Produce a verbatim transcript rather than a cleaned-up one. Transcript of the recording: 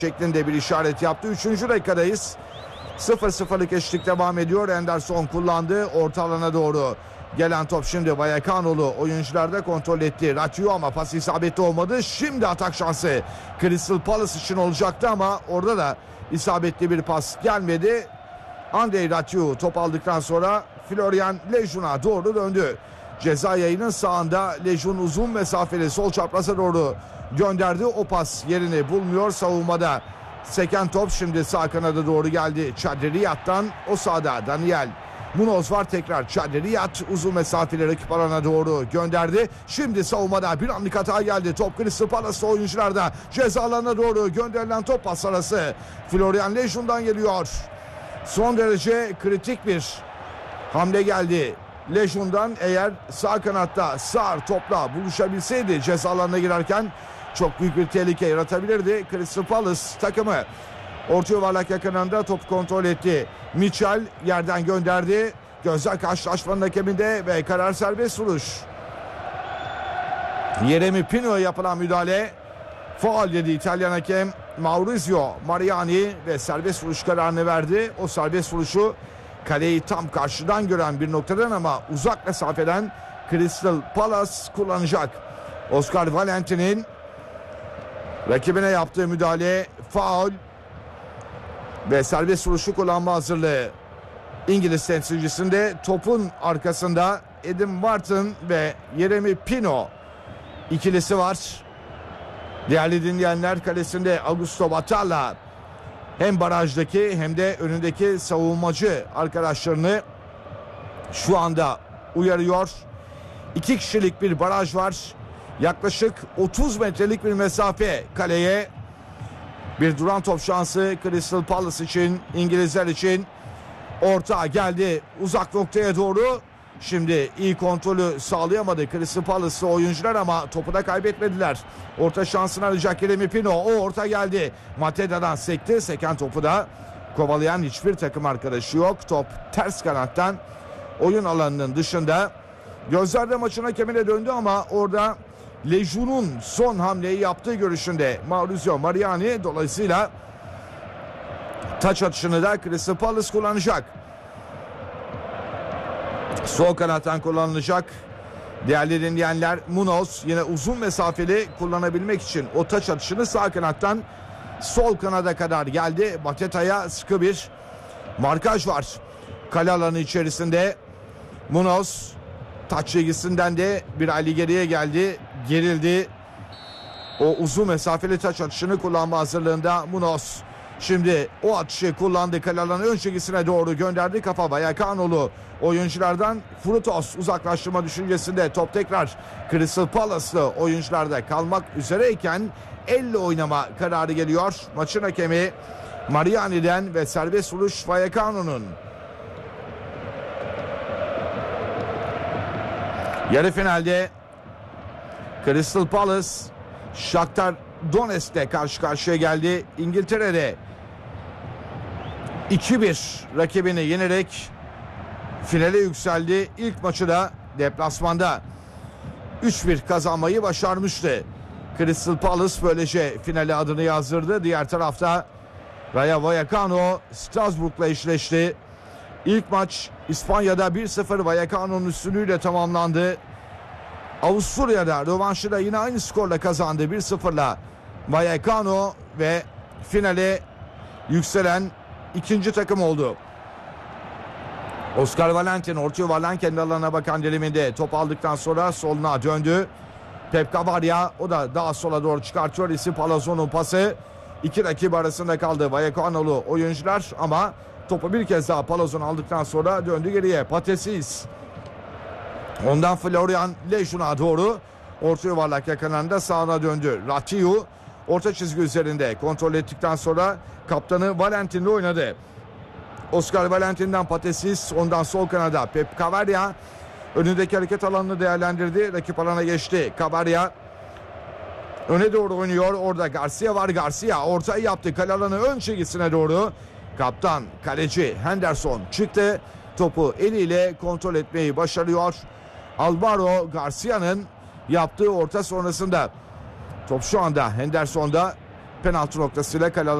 şeklinde bir işaret yaptı. Üçüncü dakikadayız. sıfır sıfırlık eşlik devam ediyor. Henderson kullandı. Orta alana doğru gelen top şimdi Vallecano'lu oyuncularda kontrol etti. Ratiu ama pas isabetli olmadı. Şimdi atak şansı Crystal Palace için olacaktı ama orada da isabetli bir pas gelmedi. Andrei Ratiu top aldıktan sonra Florian Lejun'a doğru döndü. Ceza yayının sağında Lejun uzun mesafeli sol çapraza doğru gönderdi. O pas yerini bulmuyor savunmada. Seken top şimdi sağ kanada doğru geldi. Çadriyat'tan o sağda Daniel Munoz var, tekrar Çadriyat uzun mesafeli rakip alana doğru gönderdi. Şimdi savunmada bir anlık hata geldi. Top Crystal Palace oyuncularda. Ceza alanına doğru gönderilen top pas arası Florian Lejun'dan geliyor. Son derece kritik bir hamle geldi Lejun'dan. Eğer sağ kanatta Sar topla buluşabilseydi ceza alanına girerken çok büyük bir tehlike yaratabilirdi. Crystal Palace takımı orta yuvarlak yakınında top kontrol etti. Mitchell yerden gönderdi. Gözler karşılaşmanın hakeminde ve karar serbest vuruş. Yeremi Pino'ya yapılan müdahale. Faul dedi İtalyan hakem Maurizio Mariani ve serbest vuruş kararını verdi. O serbest vuruşu kaleyi tam karşıdan gören bir noktadan ama uzak mesafeden Crystal Palace kullanacak. Oscar Valentin'in rakibine yaptığı müdahale faul ve serbest vuruşu kullanma hazırlığı. İngiliz temsilcisinde topun arkasında Adam Wharton ve Yeremi Pino ikilisi var. Değerli dinleyenler, kalesinde Augusto Batalla hem barajdaki hem de önündeki savunmacı arkadaşlarını şu anda uyarıyor. İki kişilik bir baraj var. Yaklaşık otuz metrelik bir mesafe kaleye. Bir duran top şansı Crystal Palace için, İngilizler için. Orta geldi uzak noktaya doğru. Şimdi iyi kontrolü sağlayamadı Crystal Palace'lı oyuncular ama topu da kaybetmediler. Orta şansını arayacak Yeremi Pino. O orta geldi. Mateda'dan sekti. Seken topu da kovalayan hiçbir takım arkadaşı yok. Top ters kanattan oyun alanının dışında. Gözlerde maçın hakemine döndü ama orada Lejun'un son hamleyi yaptığı görüşünde Maurizio Mariani. Dolayısıyla taç atışını da Crystal Palace kullanacak. Sol kanattan kullanılacak. Değerli dinleyenler, Munoz yine uzun mesafeli kullanabilmek için o taç atışını sağ kanattan sol kanada kadar geldi. Bateta'ya sıkı bir markaj var. Kale alanı içerisinde Munoz taç çizgisinden de bir aylı geriye geldi. Gerildi. O uzun mesafeli taç atışını kullanma hazırlığında Munoz. Şimdi o atışı kullandı. Kale alanı ön çizgisine doğru gönderdi. Kafa Vallecano'lu oyunculardan Frutos uzaklaştırma düşüncesinde. Top tekrar Crystal Palace'lı oyuncularda kalmak üzereyken elle oynama kararı geliyor. Maçın hakemi Mariani'den ve serbest vuruş Vallecano'nun. Yarı finalde Crystal Palace Shakhtar Donetsk'le karşı karşıya geldi. İngiltere'de iki bir rakibini yenerek finale yükseldi. İlk maçı da deplasmanda üç bir kazanmayı başarmıştı. Crystal Palace böylece finale adını yazdırdı. Diğer tarafta Rayo Vallecano Strasbourg'la eşleşti. İlk maç İspanya'da bir sıfır Vallecano'nun üstünlüğüyle tamamlandı. Avusturya'da rövanşı da yine aynı skorla kazandı. bir sıfırla Vallecano ve finale yükselen ikinci takım oldu. Oscar Valentin orta yuvarlan kendi alanına bakan diliminde top aldıktan sonra soluna döndü. Pep Cavaria o da daha sola doğru çıkartıyor. İsi Palazzo'nun pası. İki rakip arasında kaldı Vallecano'lu oyuncular ama topu bir kez daha Palazzo'nu aldıktan sonra döndü geriye. Patesis. Ondan Florian Lejun'a doğru orta yuvarlak yakınlarında sağına döndü. Ratiu orta çizgi üzerinde kontrol ettikten sonra kaptanı Valentin'le oynadı. Oscar Valentin'den Patesis, ondan sol kanada Pep Cavaria önündeki hareket alanını değerlendirdi. Rakip alana geçti. Cavaria öne doğru oynuyor. Orada Garcia var. Garcia ortayı yaptı. Kale alanı ön çizgisine doğru. Kaptan kaleci Henderson çıktı. Topu eliyle kontrol etmeyi başarıyor. Alvaro Garcia'nın yaptığı orta sonrasında top şu anda Henderson'da. penaltı noktasıyla kale